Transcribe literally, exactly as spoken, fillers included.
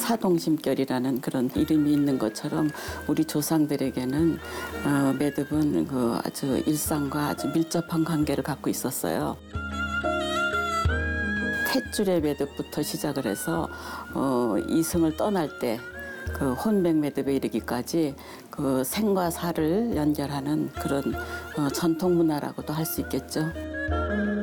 화동심결이라는 그런 이름이 있는 것처럼 우리 조상들에게는 어, 매듭은 그 아주 일상과 아주 밀접한 관계를 갖고 있었어요. 탯줄의 매듭부터 시작을 해서 어, 이승을 떠날 때 그 혼백 매듭에 이르기까지 그 생과 사를 연결하는 그런 어, 전통 문화라고도 할 수 있겠죠.